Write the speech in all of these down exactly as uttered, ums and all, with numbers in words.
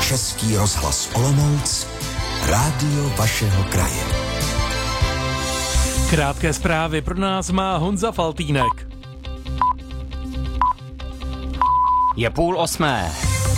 Český rozhlas Olomouc, rádio vašeho kraje. Krátké zprávy pro nás má Honza Faltýnek. Je půl osmé.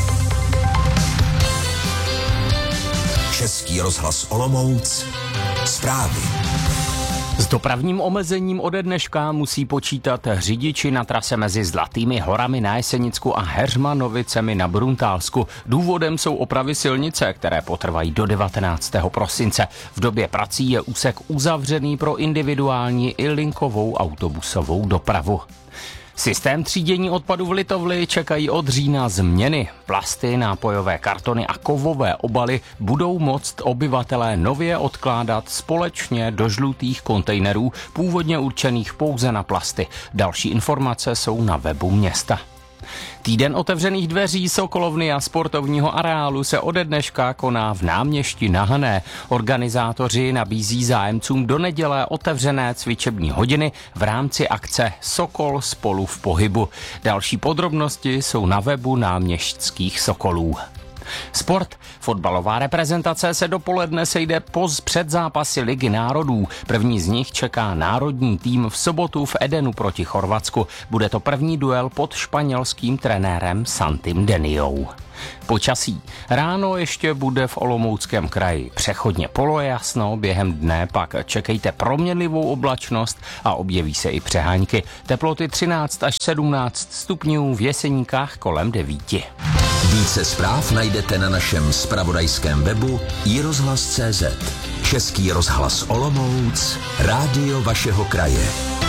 Český rozhlas Olomouc, zprávy. S dopravním omezením ode dneška musí počítat řidiči na trase mezi Zlatými horami na Jesenicku a Heřmanovicemi na Bruntálsku. Důvodem jsou opravy silnice, které potrvají do devatenáctého prosince. V době prací je úsek uzavřený pro individuální i linkovou autobusovou dopravu. Systém třídění odpadu v Litovli čekají od října změny. Plasty, nápojové kartony a kovové obaly budou moct obyvatelé nově odkládat společně do žlutých kontejnerů, původně určených pouze na plasty. Další informace jsou na webu města. Týden otevřených dveří Sokolovny a sportovního areálu se ode dneška koná v Náměšti na Hané. Organizátoři nabízí zájemcům do neděle otevřené cvičební hodiny v rámci akce Sokol spolu v pohybu. Další podrobnosti jsou na webu náměšťských Sokolů. Sport. Fotbalová reprezentace se dopoledne sejde poz před zápasy Ligy národů. První z nich čeká národní tým v sobotu v Edenu proti Chorvatsku. Bude to první duel pod španělským trenérem Santim Deniou. Počasí. Ráno ještě bude v Olomouckém kraji přechodně polojasno, během dne pak čekejte proměnlivou oblačnost a objeví se i přehánky. Teploty třináct až sedmnáct stupňů, v Jeseníkách kolem devíti. Více zpráv najdete na našem zpravodajském webu i rozhlas tečka cé zet. Český rozhlas Olomouc, rádio vašeho kraje.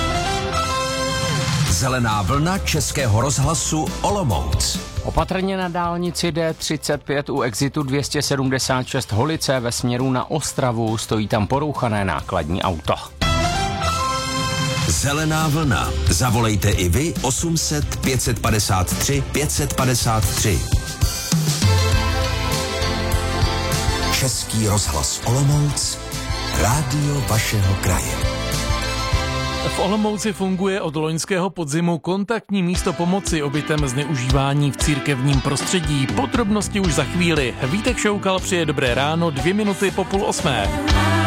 Zelená vlna Českého rozhlasu Olomouc. Opatrně na dálnici D třicet pět u exitu dvě stě sedmdesát šest Holice ve směru na Ostravu, stojí tam porouchané nákladní auto. Zelená vlna. Zavolejte i vy osm set pět padesát tři pět padesát tři. Český rozhlas Olomouc, rádio vašeho kraje. V Olomouci funguje od loňského podzimu kontaktní místo pomoci obětem zneužívání v církevním prostředí. Podrobnosti už za chvíli. Vítek Šoukal přeje dobré ráno, dvě minuty po půl osmé.